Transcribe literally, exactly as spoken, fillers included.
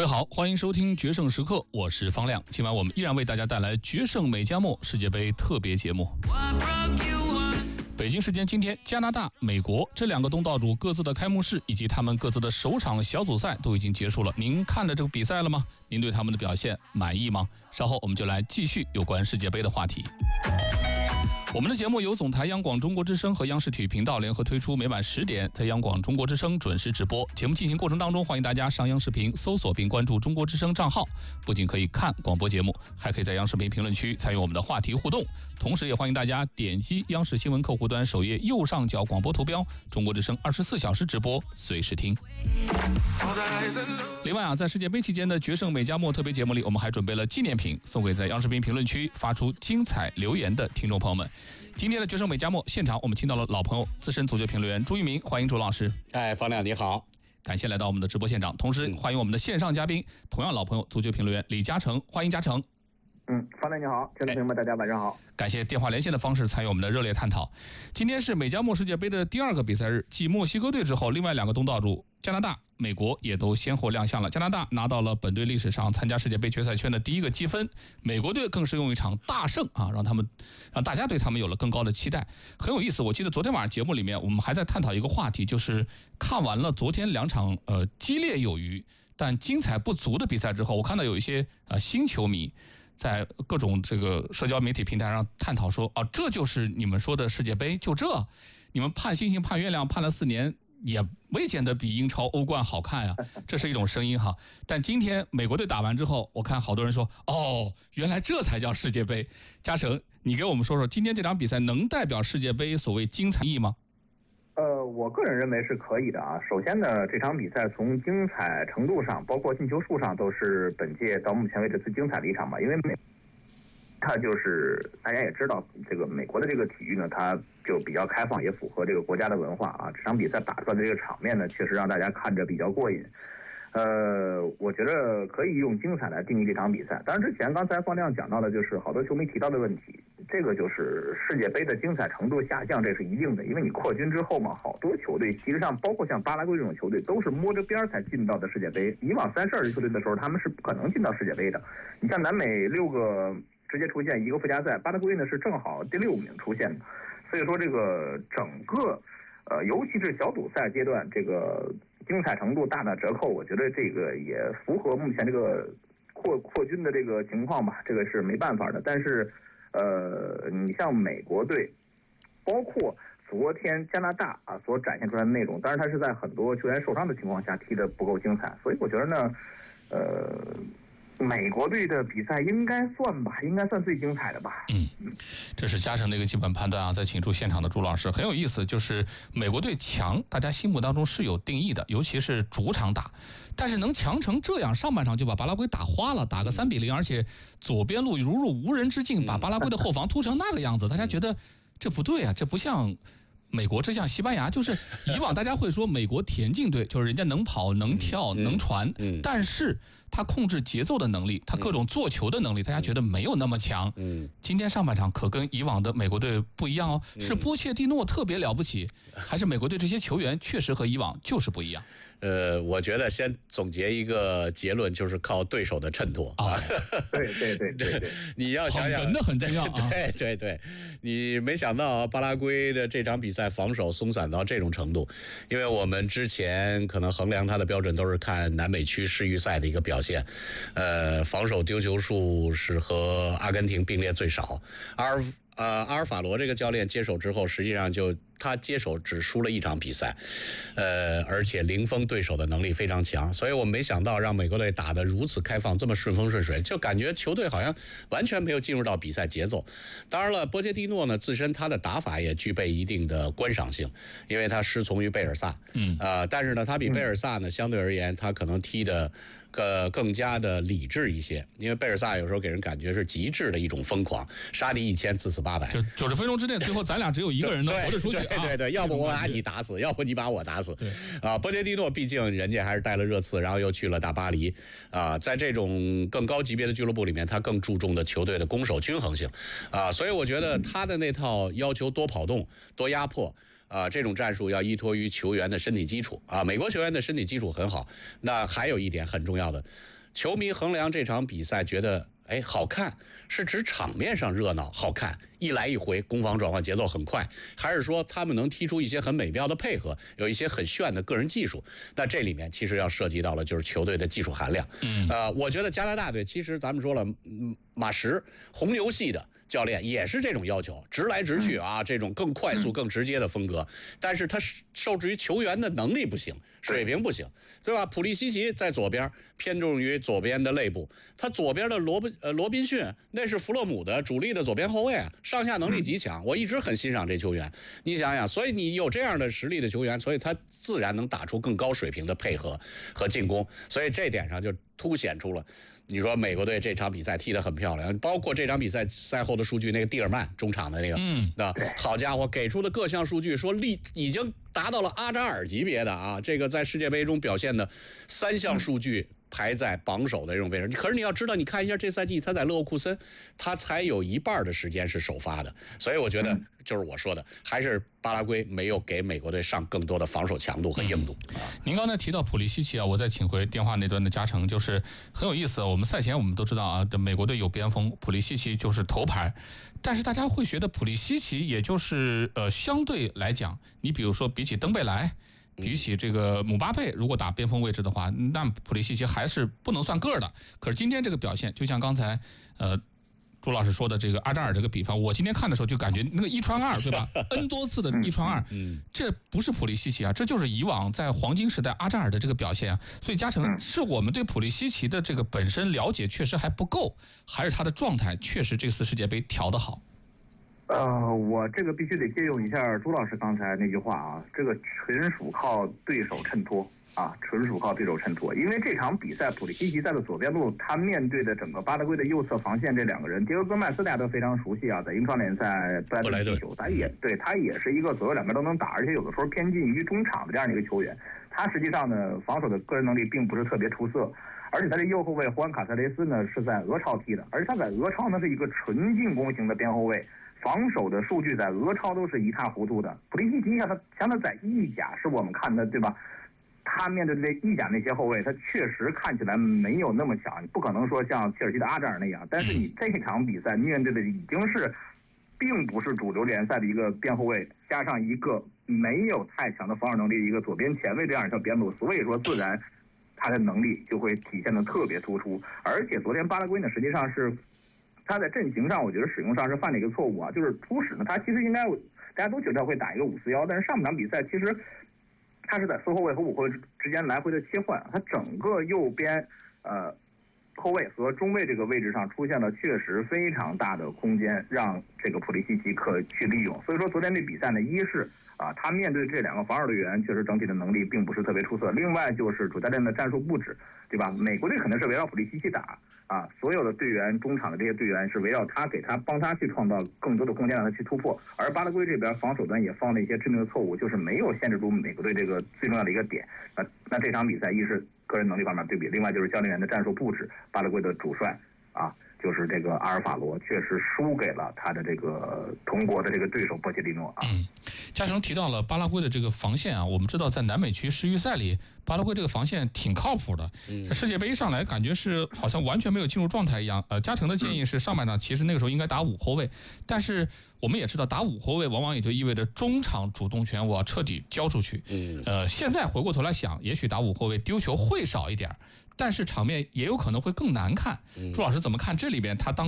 好，欢迎收听决胜时刻，我是方亮。今晚我们依然为大家带来决胜美加墨世界杯特别节目。北京时间今天，加拿大、美国这两个东道主各自的开幕式以及他们各自的首场小组赛都已经结束了。您看了这个比赛了吗？您对他们的表现满意吗？稍后我们就来继续有关世界杯的话题。我们的节目由总台央广中国之声和央视体育频道联合推出，每晚十点在央广中国之声准时直播。节目进行过程当中，欢迎大家上央视频搜索并关注中国之声账号，不仅可以看广播节目，还可以在央视频评论区参与我们的话题互动。同时也欢迎大家点击央视新闻客户端首页右上角广播图标，中国之声二十四小时直播，随时听。另外啊，在世界杯期间的决胜美加墨特别节目里，我们还准备了纪念品送给在央视频评论区发出精彩留言的听众朋友们。今天的决胜美加墨现场，我们请到了老朋友资深足球评论员朱一鸣，欢迎朱老师。 哎，方亮你好， 感谢来到我们的直播现场，同时欢迎我们的线上嘉宾，同样老朋友足球评论员李嘉诚，欢迎嘉诚。 嗯，方亮你好，听众朋友们大家晚上好。 感谢电话连线的方式参与我们的热烈探讨。今天是美加墨世界杯的第二个比赛日，继墨西哥队之后，另外两个东道主加拿大、美国也都先后亮相了。加拿大拿到了本队历史上参加世界杯决赛圈的第一个积分，美国队更是用一场大胜啊，让他们让大家对他们有了更高的期待。很有意思，我记得昨天晚上节目里面我们还在探讨一个话题，就是看完了昨天两场呃激烈有余但精彩不足的比赛之后，我看到有一些呃新球迷在各种这个社交媒体平台上探讨说，啊，这就是你们说的世界杯，就这，你们盼星星盼月亮盼了四年，也未见得比英超、欧冠好看呀，这是一种声音哈。但今天美国队打完之后，我看好多人说，哦，原来这才叫世界杯。嘉诚，你给我们说说，今天这场比赛能代表世界杯所谓精彩意义吗？ 呃，我个人认为是可以的啊。首先呢，这场比赛从精彩程度上，包括进球数上，都是本届到目前为止最精彩的一场吧。因为美，它就是大家也知道，这个美国的这个体育呢，它就比较开放，也符合这个国家的文化啊。这场比赛打出来的这个场面呢，确实让大家看着比较过瘾。呃，我觉得可以用精彩来定义这场比赛。当然，之前刚才方亮讲到的，就是好多球迷提到的问题，这个就是世界杯的精彩程度下降，这是一定的。因为你扩军之后嘛，好多球队，其实上包括像巴拉圭这种球队，都是摸着边才进到的世界杯。以往三十二支球队的时候，他们是不可能进到世界杯的。你像南美六个直接出现一个附加赛，巴拉圭呢是正好第六名出现的。所以说，这个整个呃，尤其是小组赛阶段，这个精彩程度大打折扣，我觉得这个也符合目前这个扩扩军的这个情况吧，这个是没办法的。但是，呃，你像美国队，包括昨天加拿大啊所展现出来的内容，当然他是在很多球员受伤的情况下踢得不够精彩，所以我觉得呢，呃。美国队的比赛应该算吧，应该算最精彩的吧。 嗯，这是嘉诚的一个基本判断啊。再请出现场的朱老师，很有意思，就是美国队强，大家心目当中是有定义的，尤其是主场打，但是能强成这样，上半场就把巴拉圭打花了，打个三比零，而且左边路如入无人之境，把巴拉圭的后防突成那个样子，大家觉得这不对啊，这不像美国，这像西班牙。就是以往大家会说美国田径队就是人家能跑能跳能传，但是他控制节奏的能力，他各种做球的能力，大家觉得没有那么强。今天上半场可跟以往的美国队不一样哦，是波切蒂诺特别了不起，还是美国队这些球员确实和以往就是不一样？ 呃，我觉得先总结一个结论，就是靠对手的衬托啊。 对对对对对， 你要想想， 真的很重要啊。 对对对，你没想到巴拉圭的这场比赛防守松散到这种程度，因为我们之前可能衡量他的标准都是看南美区世预赛的一个表现，呃，防守丢球数是和阿根廷并列最少，而呃，阿尔法罗这个教练接手之后，实际上就他接手只输了一场比赛，呃，而且零封对手的能力非常强，所以我没想到让美国队打得如此开放，这么顺风顺水，就感觉球队好像完全没有进入到比赛节奏。当然了，波切蒂诺呢自身他的打法也具备一定的观赏性，因为他师从于贝尔萨，嗯，呃，但是呢，他比贝尔萨呢相对而言，他可能踢的更更加的理智一些，因为贝尔萨有时候给人感觉是极致的一种疯狂，杀敌一千自死八百， 就九十分钟之内，最后咱俩只有一个人能活着出去啊！ 对对对，要不我把你打死，要不你把我打死。啊，波切蒂诺毕竟人家还是带了热刺，然后又去了大巴黎，啊，在这种更高级别的俱乐部里面，他更注重的球队的攻守均衡性，啊，所以我觉得他的那套要求多跑动、多压迫。啊，这种战术要依托于球员的身体基础啊。美国球员的身体基础很好，那还有一点很重要的， 球迷衡量这场比赛觉得哎好看，是指场面上热闹好看，一来一回攻防转换节奏很快，还是说他们能踢出一些很美妙的配合，有一些很炫的个人技术？那这里面其实要涉及到了就是球队的技术含量。嗯，呃，我觉得加拿大队其实咱们说了，嗯，马什红牛系的教练也是这种要求，直来直去啊，这种更快速、更直接的风格。但是他受制于球员的能力不行，水平不行，对吧？普利西奇在左边偏重于左边的肋部，他左边的罗宾呃罗宾逊那是弗洛姆的主力的左边后卫啊，上下能力极强，我一直很欣赏这球员。你想想，所以你有这样的实力的球员，所以他自然能打出更高水平的配合和进攻，所以这点上就凸显出了。你说美国队这场比赛踢得很漂亮，包括这场比赛赛后的数据，那个蒂尔曼中场的那个，嗯，那好家伙，给出的各项数据说力已经达到了阿扎尔级别的啊，这个在世界杯中表现的三项数据排在榜首的这种位置。可是你要知道，你看一下这赛季他在勒沃库森，他才有一半的时间是首发的，所以我觉得就是我说的，还是巴拉圭没有给美国队上更多的防守强度和硬度。 嗯、您刚才提到普利西奇啊，我再请回电话那端的嘉诚，就是很有意思。我们赛前我们都知道啊，这美国队有边锋，普利西奇就是头牌，但是大家会觉得普利西奇也就是呃相对来讲，你比如说比起登贝莱。比起这个姆巴佩，如果打边锋位置的话，那普利西奇还是不能算个的。可是今天这个表现，就像刚才呃朱老师说的这个阿扎尔这个比方，我今天看的时候就感觉那个一传二，对吧？N 多次的一传二，这不是普利西奇啊，这就是以往在黄金时代阿扎尔的这个表现啊。所以嘉诚，是我们对普利西奇的这个本身了解确实还不够，还是他的状态确实这次世界杯调得好？ 呃，我这个必须得借用一下朱老师刚才那句话啊，这个纯属靠对手衬托啊，纯属靠对手衬托。因为这场比赛，普利西奇在的左边路，他面对的整个巴拉圭的右侧防线这两个人，迭戈·戈麦斯大家都非常熟悉啊，在英超联赛布莱顿踢球，他也对他也是一个左右两边都能打，而且有的时候偏近于中场的这样的一个球员。他实际上呢，防守的个人能力并不是特别出色。而且他的右后卫胡安·卡塞雷斯呢是在俄超踢的，而且他在俄超呢是一个纯进攻型的边后卫。防守的数据在俄超都是一塌糊涂的。普利西奇像他像他在意甲是我们看的对吧？他面对这意甲那些后卫，他确实看起来没有那么强，不可能说像切尔西的阿扎尔那样。但是你这场比赛面对的已经是，并不是主流联赛的一个边后卫，加上一个没有太强的防守能力的一个左边前卫这样一条边路，所以说自然他的能力就会体现的特别突出。而且昨天巴拉圭呢，实际上是。他在阵型上，我觉得使用上是犯了一个错误啊，就是初始呢，他其实应该大家都觉得会打一个五四幺，但是上半场比赛其实他是在四后卫和五后卫之间来回的切换，他整个右边呃后卫和中卫这个位置上出现了确实非常大的空间，让这个普利西奇可去利用。所以说昨天这比赛呢，一是啊，他面对这两个防守队员，确实整体的能力并不是特别出色。另外就是主教练的战术布置，对吧？美国队可能是围绕普利西奇打。啊，所有的队员，中场的这些队员是围绕他，给他帮他去创造更多的空间，让他去突破。而巴拉圭这边防守端也犯了一些致命的错误，就是没有限制住美国队这个最重要的一个点。那那这场比赛一是个人能力方面对比，另外就是教练员的战术布置。巴拉圭的主帅啊，就是这个阿尔法罗，确实输给了他的这个同国的这个对手波切蒂诺啊。 嗯，嘉诚提到了巴拉圭的这个防线啊，我们知道在南美区世预赛里，巴拉圭这个防线挺靠谱的。嗯，世界杯一上来感觉是好像完全没有进入状态一样。呃，嘉诚的建议是上半场其实那个时候应该打五后卫，但是我们也知道打五后卫往往也就意味着中场主动权我要彻底交出去。嗯，呃，现在回过头来想，也许打五后卫丢球会少一点，但是场面也有可能会更难看。朱老师怎么看这里边他当